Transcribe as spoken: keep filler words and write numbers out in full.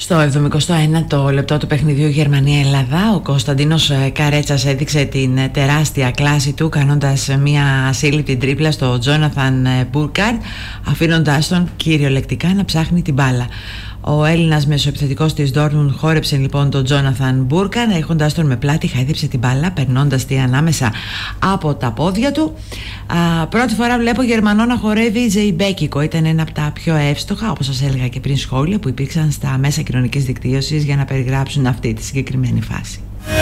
Στο εβδομηκοστό ένατο λεπτό του παιχνιδιού Γερμανία-Ελλάδα, ο Κωνσταντίνος Καρέτσας έδειξε την τεράστια κλάση του, κάνοντας μια ασύλληπτη τρίπλα στο Τζόναθαν Μπούρκαρντ, αφήνοντάς τον κυριολεκτικά να ψάχνει την μπάλα. Ο Έλληνας μεσοεπιθετικός της Ντόρτμουντ χόρεψε λοιπόν τον Τζόναθαν Μπούρκαρντ, έχοντας τον με πλάτη, χάιδεψε την μπάλα, περνώντας τη ανάμεσα από τα πόδια του. Α, πρώτη φορά βλέπω Γερμανό να χορεύει ζεϊμπέκικο. Ήταν ένα από τα πιο εύστοχα, όπως σας έλεγα και πριν, σχόλια που υπήρξαν στα μέσα κοινωνικής δικτύωσης για να περιγράψουν αυτή τη συγκεκριμένη φάση.